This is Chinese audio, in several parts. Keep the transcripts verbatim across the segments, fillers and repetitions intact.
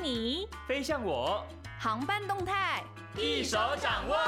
你， 飞向我， 航班动态一手掌握。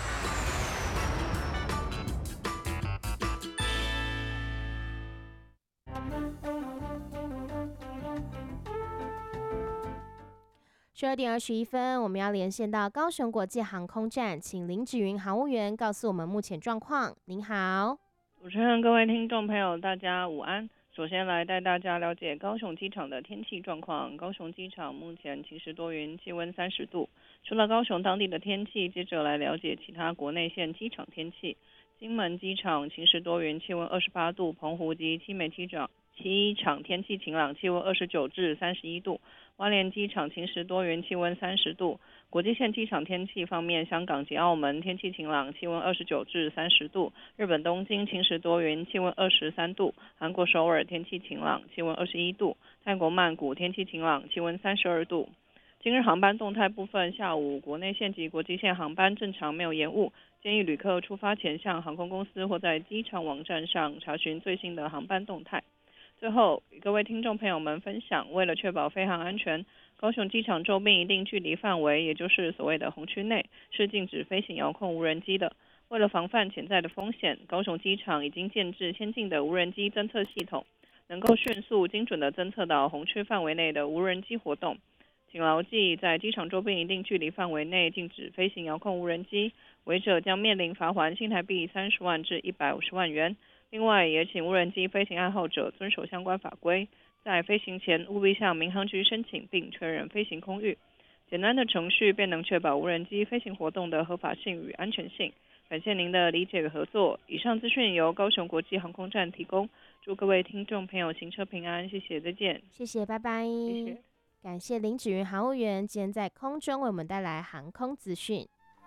十二点二十一分，我们要连线到高雄国际航空站，请林芷云航务员告诉我们目前状况。您好， 主持人、各位听众朋友，大家午安。首先来带大家了解高雄机场的天气状况。高雄机场目前晴时多云，气温三十度。除了高雄当地的天气，接着来了解其他国内线机场天气。金门机场晴时多云，气温二十八度。澎湖及七美机场机场天气晴朗，气温二十九至三十一度。花莲机场晴时多云，气温三十度。国际线机场天气方面，香港及澳门天气晴朗，气温二十九至三十度。日本东京晴时多云，气温二十三度。韩国首尔天气晴朗，气温二十一度。泰国曼谷天气晴朗，气温三十二度。今日航班动态部分，下午国内线及国际线航班正常，没有延误。建议旅客出发前向航空公司或在机场网站上查询最新的航班动态。最后，与各位听众朋友们分享，为了确保飞航安全，高雄机场周边一定距离范围，也就是所谓的红区内，是禁止飞行遥控无人机的。为了防范潜在的风险，高雄机场已经建置先进的无人机侦测系统，能够迅速精准地侦测到红区范围内的无人机活动。请牢记，在机场周边一定距离范围内禁止飞行遥控无人机，违者将面临罚锾新台币三十万至一百五十万元。另外，也请无人机飞行爱好者遵守相关法规，在飞行前务必向民航局申请并确认飞行空域。简单的程序便能确保无人机飞行活动的合法性与安全性。感谢您的理解与合作。以上资讯由高雄国际航空站提供。祝各位听众朋友行车平安，谢谢，再见。 谢谢，拜拜。 谢谢。 感谢林芷云航务员今天在空中为我们带来航空资讯。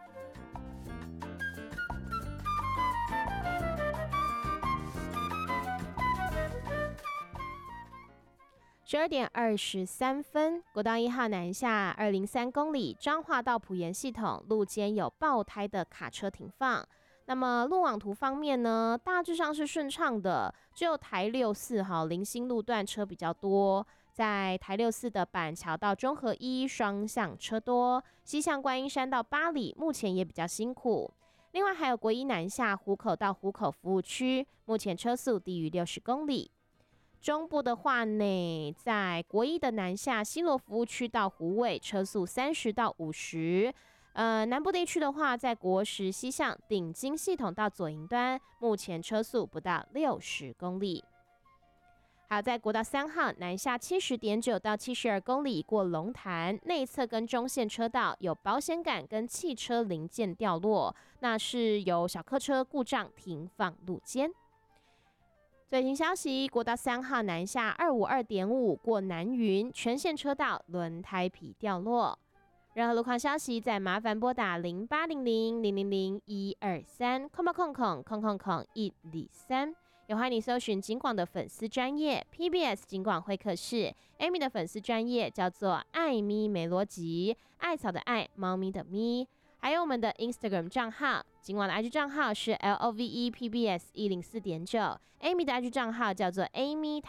十二点二十三分，国道一号南下二零三公里，彰化到埔盐系统路肩有爆胎的卡车停放。那么路网图方面呢，大致上是顺畅的，只有台六四号林兴路段车比较多。在台六四的板桥到中和一双向车多，西向观音山到八里目前也比较辛苦。另外还有国一南下湖口到湖口服务区，目前车速低于六十公里。中部的话呢，在国一的南下西螺服务区到湖尾，车速三十到五十。呃，南部地区的话，在国十西向顶金系统到左营端，目前车速不到六十公里。还有在国道三号南下七十点九到七十二公里，过龙潭内侧跟中线车道有保险杆跟汽车零件掉落，那是由小客车故障停放路肩。最新消息，国道三号南下二五二点五过南云，全线车道轮胎皮掉落。任何路况消息，再麻烦拨打零八零零零零零一二三空八空空空空空一零三。也欢迎你搜寻警广的粉丝专页 P B S 警广会客室 ，Amy 的粉丝专页叫做艾咪梅罗吉，艾草的艾，猫咪的咪。还有我们的 Instagram 账号，警广的 I G 账号是 L O V E P B S 一零四点九 ，Amy 的 I G 账号叫做 Amy